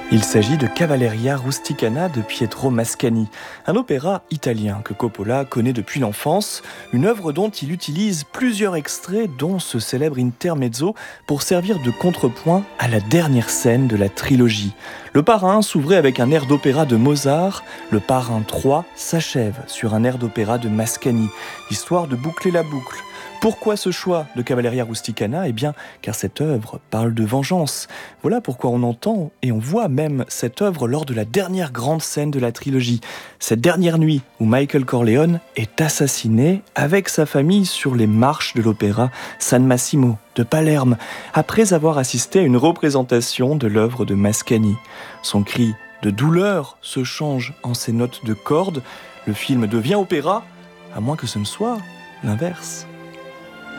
Il s'agit de Cavalleria Rusticana de Pietro Mascagni, un opéra italien que Coppola connaît depuis l'enfance, une œuvre dont il utilise plusieurs extraits, dont ce célèbre intermezzo, pour servir de contrepoint à la dernière scène de la trilogie. Le Parrain s'ouvrait avec un air d'opéra de Mozart, le Parrain 3 s'achève sur un air d'opéra de Mascagni, histoire de boucler la boucle. Pourquoi ce choix de Cavalleria Rusticana ? Eh bien, car cette œuvre parle de vengeance. Voilà pourquoi on entend et on voit même cette œuvre lors de la dernière grande scène de la trilogie. Cette dernière nuit où Michael Corleone est assassiné avec sa famille sur les marches de l'opéra San Massimo de Palerme, après avoir assisté à une représentation de l'œuvre de Mascagni. Son cri de douleur se change en ses notes de corde. Le film devient opéra, à moins que ce ne soit l'inverse.